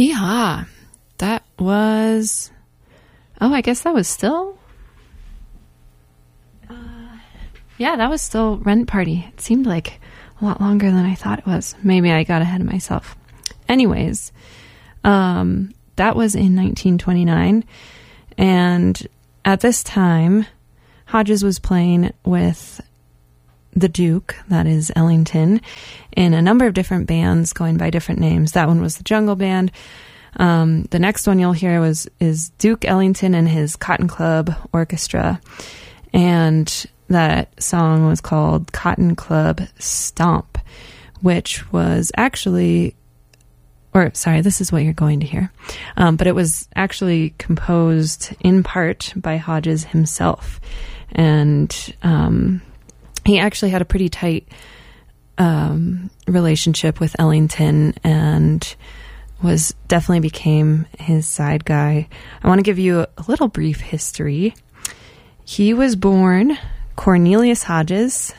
Yeah, that was... Oh, I guess that was still... Yeah, that was still Rent Party. It seemed like a lot longer than I thought it was. Maybe I got ahead of myself. Anyways, that was in 1929. And at this time, Hodges was playing with the Duke, that is Ellington, in a number of different bands going by different names. That one was the Jungle Band. The next one you'll hear is Duke Ellington and his Cotton Club Orchestra. And that song was called Cotton Club Stomp, which was actually, this is what you're going to hear. But it was actually composed in part by Hodges himself. And he actually had a pretty tight relationship with Ellington and definitely became his side guy. I want to give you a little brief history. He was born Cornelius Hodges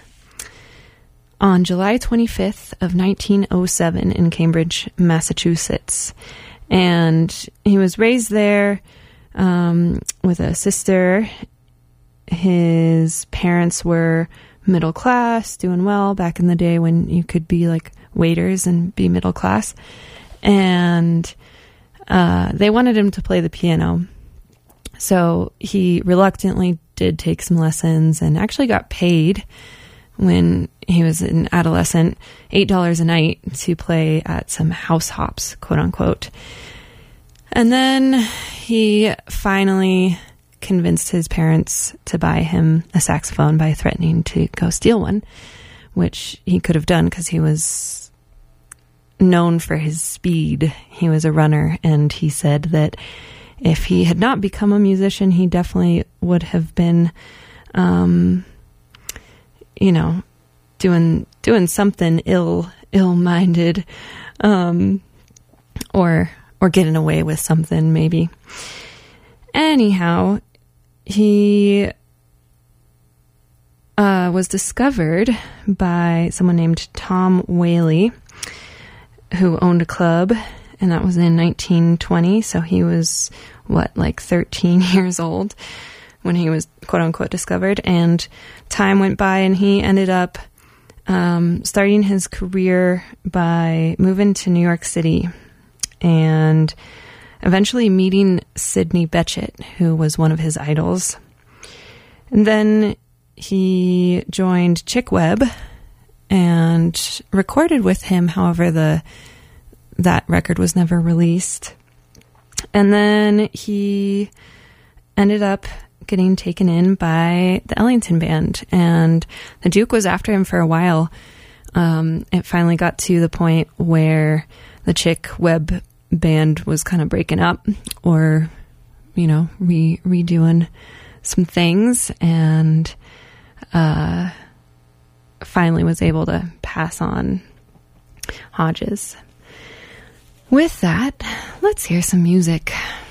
on July 25th of 1907 in Cambridge, Massachusetts. And he was raised there with a sister. His parents were middle class, doing well back in the day when you could be like waiters and be middle class. And they wanted him to play the piano. So he reluctantly did take some lessons and actually got paid when he was an adolescent, $8 a night to play at some house hops, quote unquote. And then he finally convinced his parents to buy him a saxophone by threatening to go steal one, which he could have done because he was known for his speed. He was a runner, and he said that if he had not become a musician, he definitely would have been, doing something ill-minded, or getting away with something, maybe. Anyhow, he was discovered by someone named Tom Whaley, who owned a club, and that was in 1920. So he was, 13 years old when he was, quote-unquote, discovered. And time went by, and he ended up starting his career by moving to New York City and eventually meeting Sidney Bechet, who was one of his idols. And then he joined Chick Webb and recorded with him. However, that record was never released. And then he ended up getting taken in by the Ellington Band, and the Duke was after him for a while. It finally got to the point where the Chick Webb Band was kind of breaking up, or redoing some things, and finally was able to pass on Hodges. With that, let's hear some music.